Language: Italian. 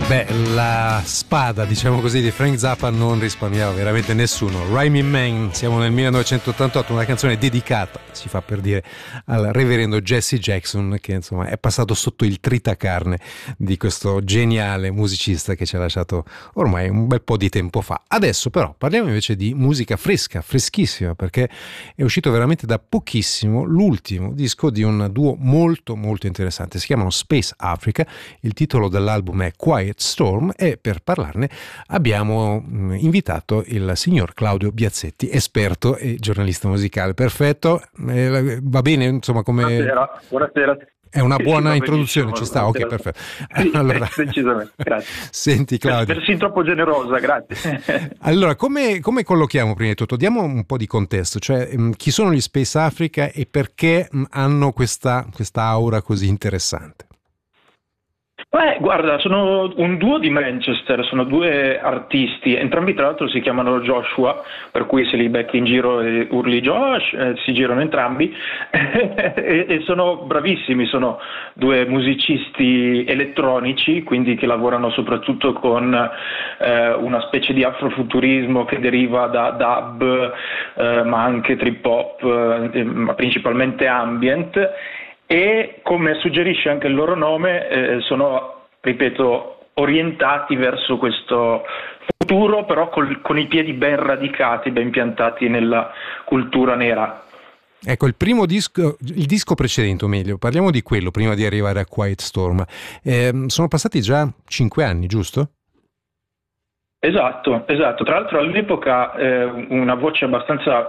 Beh, la spada, diciamo così, di Frank Zappa non risparmiava veramente nessuno. Rhyming Man, siamo nel 1988, una canzone dedicata, si fa per dire, al reverendo Jesse Jackson, che insomma è passato sotto il tritacarne di questo geniale musicista che ci ha lasciato ormai un bel po' di tempo fa. Adesso però parliamo invece di musica fresca, freschissima, perché è uscito veramente da pochissimo l'ultimo disco di un duo molto molto interessante. Si chiamano Space Africa, il titolo dell'album è Quiet Storm e per parlarne abbiamo invitato il signor Claudio Biazzetti, esperto e giornalista musicale. Perfetto, va bene insomma come... Buonasera. È una buona introduzione, ci sta, ok, perfetto. Sì, allora, decisamente, grazie. Senti Claudio. Per sin troppo generosa, grazie. Allora, come collochiamo prima di tutto? Diamo un po' di contesto, cioè chi sono gli Space Africa e perché hanno questa aura così interessante? Guarda, sono un duo di Manchester, sono due artisti, entrambi tra l'altro si chiamano Joshua, per cui se li becchi in giro e urli Josh, si girano entrambi e sono bravissimi, sono due musicisti elettronici, quindi che lavorano soprattutto con una specie di afrofuturismo che deriva da dub, ma anche trip hop, ma principalmente ambient. E come suggerisce anche il loro nome, sono, ripeto, orientati verso questo futuro, però con i piedi ben radicati, ben piantati nella cultura nera. Ecco, il disco precedente, o meglio, parliamo di quello prima di arrivare a Quiet Storm. Sono passati già 5 anni, giusto? Esatto. Tra l'altro all'epoca una voce abbastanza